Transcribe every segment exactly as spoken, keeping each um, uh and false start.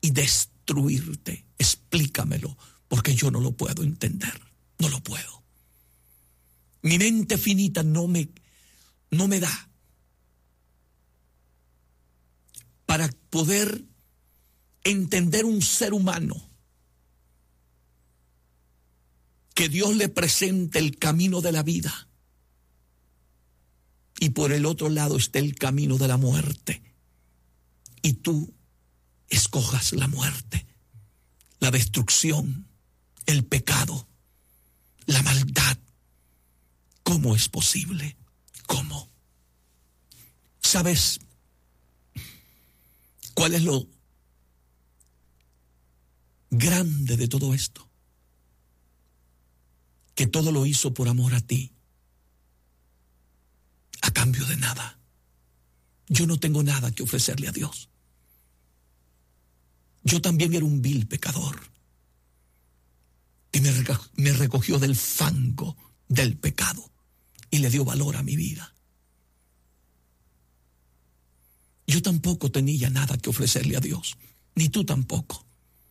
y destruirte. Explícamelo, porque yo no lo puedo entender. No lo puedo. Mi mente finita no me, no me da para poder entender un ser humano que Dios le presente el camino de la vida y por el otro lado esté el camino de la muerte y tú escojas la muerte, la destrucción, el pecado, la maldad. ¿Cómo es posible? ¿Cómo? ¿Sabes cuál es lo grande de todo esto? Que todo lo hizo por amor a ti, a cambio de nada. Yo no tengo nada que ofrecerle a Dios. Yo también era un vil pecador y me, reco- me recogió del fango del pecado y le dio valor a mi vida. Yo tampoco tenía nada que ofrecerle a Dios, ni tú tampoco.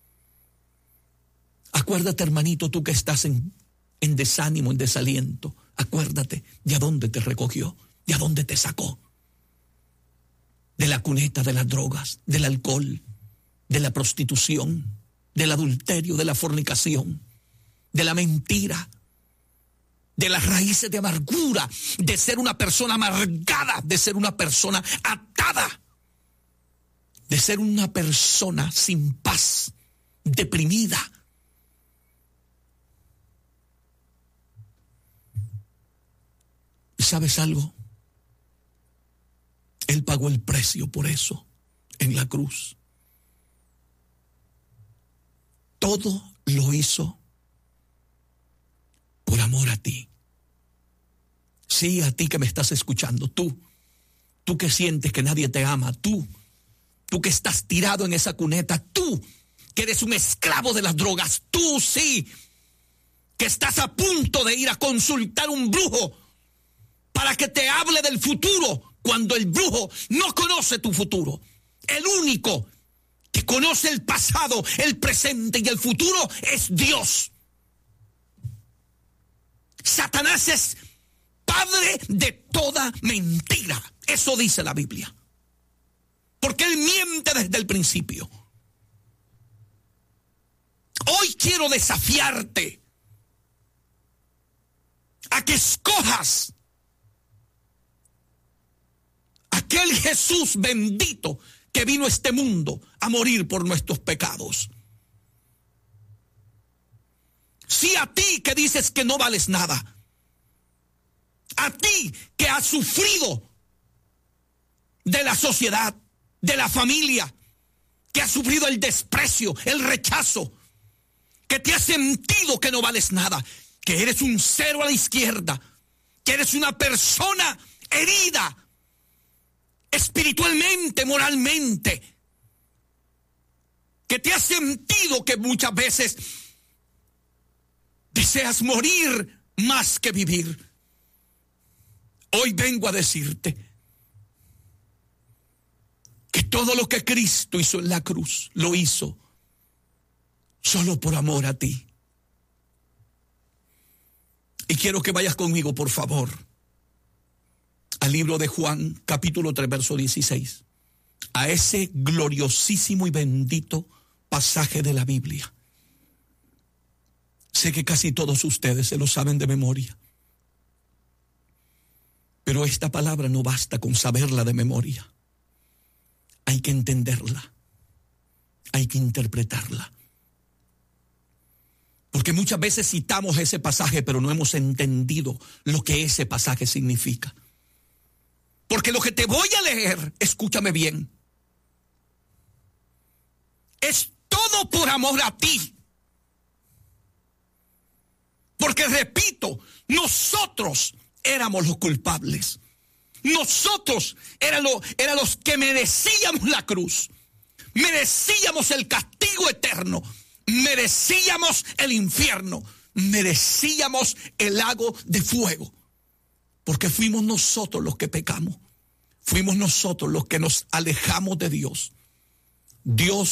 Acuérdate, hermanito, tú que estás en, en desánimo, en desaliento, acuérdate de a dónde te recogió, de a dónde te sacó. De la cuneta de las drogas, del alcohol, de la prostitución, del adulterio, de la fornicación, de la mentira, de las raíces de amargura, de ser una persona amargada, de ser una persona atada, de ser una persona sin paz, deprimida. ¿Sabes algo? Él pagó el precio por eso en la cruz. Todo lo hizo por amor a ti. Sí, a ti que me estás escuchando, tú, tú que sientes que nadie te ama, tú, tú que estás tirado en esa cuneta, tú que eres un esclavo de las drogas, tú sí, que estás a punto de ir a consultar un brujo para que te hable del futuro, cuando el brujo no conoce tu futuro. El único que conoce el pasado, el presente y el futuro es Dios. Satanás es padre de toda mentira. Eso dice la Biblia. Porque él miente desde el principio. Hoy quiero desafiarte a que escojas aquel Jesús bendito que vino a este mundo a morir por nuestros pecados. Sí, a ti que dices que no vales nada. A ti que has sufrido de la sociedad, de la familia, que has sufrido el desprecio, el rechazo, que te has sentido que no vales nada, que eres un cero a la izquierda, que eres una persona herida espiritualmente, moralmente, que te has sentido que muchas veces deseas morir más que vivir. Hoy vengo a decirte que todo lo que Cristo hizo en la cruz, lo hizo solo por amor a ti. Y quiero que vayas conmigo, por favor, al libro de Juan, capítulo tres, verso dieciséis, a ese gloriosísimo y bendito pasaje de la Biblia. Sé que casi todos ustedes se lo saben de memoria, pero esta palabra no basta con saberla de memoria. Hay que entenderla, hay que interpretarla. Porque muchas veces citamos ese pasaje, pero no hemos entendido lo que ese pasaje significa. Porque lo que te voy a leer, escúchame bien, es todo por amor a ti. Porque repito, nosotros éramos los culpables. Nosotros éramos, éramos los que merecíamos la cruz. Merecíamos el castigo eterno. Merecíamos el infierno. Merecíamos el lago de fuego. Porque fuimos nosotros los que pecamos. Fuimos nosotros los que nos alejamos de Dios. Dios